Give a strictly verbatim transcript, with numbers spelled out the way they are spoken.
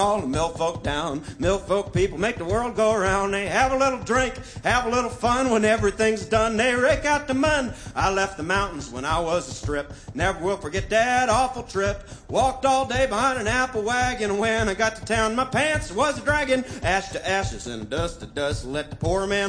all the mill folk down. Mill folk people make the world go around. They have a little drink, have a little fun. When everything's done, they rake out the mun. I left the mountains when I was a strip. Never will forget that awful trip. Walked all day behind an apple wagon. When I got to town, my pants was a dragging. Ash to ashes and dust to dust. Let the poor man